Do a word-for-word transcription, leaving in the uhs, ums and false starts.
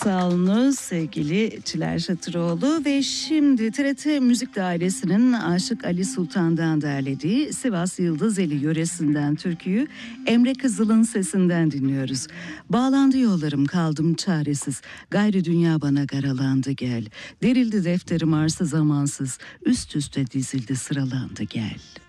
Sağolunuz sevgili Çiler Şatıroğlu ve şimdi T R T Müzik Dairesi'nin Aşık Ali Sultan'dan derlediği Sivas Yıldızeli yöresinden türküyü Emre Kızıl'ın sesinden dinliyoruz. Bağlandı yollarım kaldım çaresiz, gayri dünya bana garalandı gel, derildi defterim arsız zamansız, üst üste dizildi sıralandı gel.